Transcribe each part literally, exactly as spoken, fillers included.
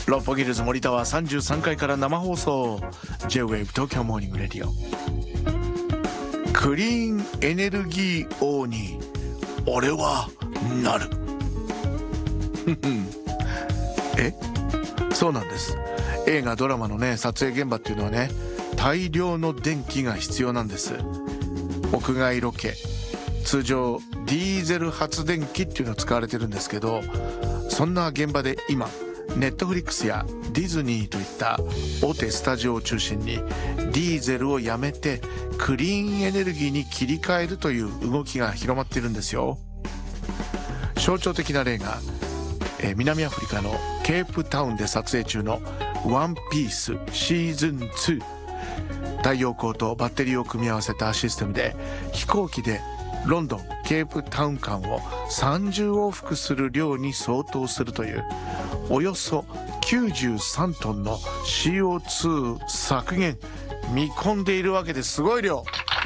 六本木ヒルズ森田はさんじゅうさんかいから生放送 J-ウェーブ 東京モーニングレディオ。クリーンエネルギー王に俺はなるえそうなんです。映画ドラマのね撮影現場っていうのはね大量の電気が必要なんです。屋外ロケ通常ディーゼル発電機っていうのが使われてるんですけど、そんな現場で今ネットフリックスやディズニーといった大手スタジオを中心にディーゼルをやめてクリーンエネルギーに切り替えるという動きが広まっているんですよ。象徴的な例が、えー、南アフリカのケープタウンで撮影中のワンピースシーズンツー。太陽光とバッテリーを組み合わせたシステムで飛行機でロンドンケープタウン間をさんじゅう往復する量に相当するというおよそきゅうじゅうさんトンの シーオーツー 削減見込んでいるわけです。すごい量。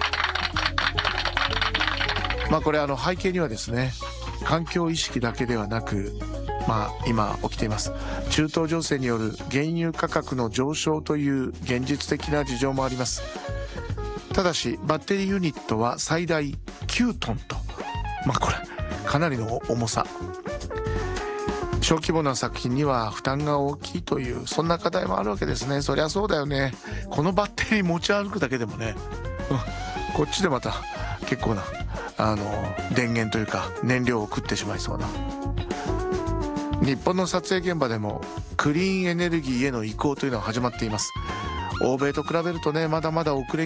まあこれあの背景にはですね環境意識だけではなく、まあ今起きています中東情勢による原油価格の上昇という現実的な事情もあります。ただしバッテリーユニットは最大きゅうトンと、まあこれかなりの重さ。小規模な作品には負担が大きいというそんな課題もあるわけですね。そりゃそうだよね。このバッテリー持ち歩くだけでもね、うん、こっちでまた結構なあの電源というか燃料を食ってしまいそうな。日本の撮影現場でもクリーンエネルギーへの移行というのは始まっています。欧米と比べるとねまだまだ遅れ